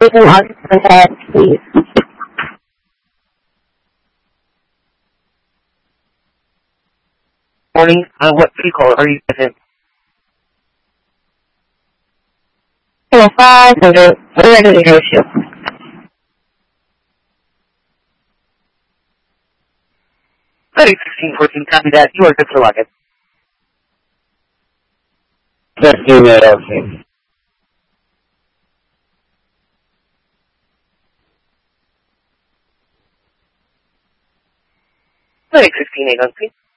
please. Morning. What vehicle are you in? 500. We're ready to go shoot. 1614, copy that. You are good for luggage. 15806. 16806.